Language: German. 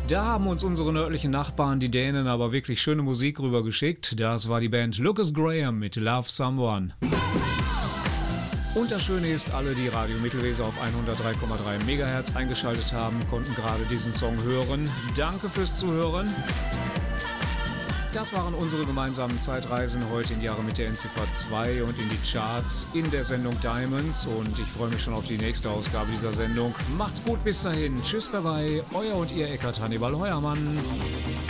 Da haben uns unsere nördlichen Nachbarn, die Dänen, aber wirklich schöne Musik rübergeschickt. Das war die Band Lucas Graham mit Love Someone. Und das Schöne ist, alle, die Radio Mittelweser auf 103,3 MHz eingeschaltet haben, konnten gerade diesen Song hören. Danke fürs Zuhören. Das waren unsere gemeinsamen Zeitreisen heute in die Jahre mit der Endziffer 2 und in die Charts in der Sendung Diamonds. Und ich freue mich schon auf die nächste Ausgabe dieser Sendung. Macht's gut, bis dahin. Tschüss, bye bye. Euer und ihr Eckart Hannibal Heuermann.